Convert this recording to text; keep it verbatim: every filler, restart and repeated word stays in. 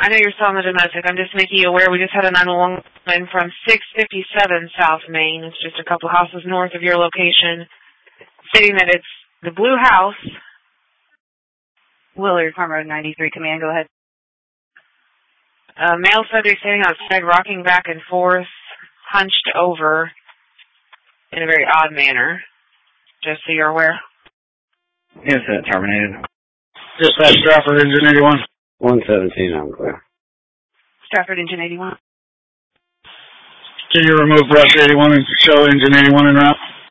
I know you're still on the domestic. I'm just making you aware we just had a nine one one from six fifty-seven South Main. It's just a couple houses north of your location, stating that it's the blue house. Willard, Farm Road ninety-three, command, go ahead. A male subject standing outside, rocking back and forth, hunched over in a very odd manner, just so you're aware. Yes, that terminated. Dispatch Stratford, engine eighty-one. one seventeen, I'm clear. Stratford, engine eighty-one. Can you remove brush eighty-one and show engine eighty-one en route?